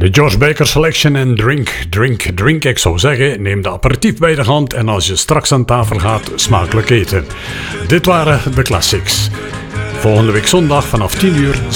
De George Baker Selection en drink. Ik zou zeggen, neem de aperitief bij de hand en als je straks aan tafel gaat, smakelijk eten. Dit waren de classics. Volgende week zondag vanaf 10 uur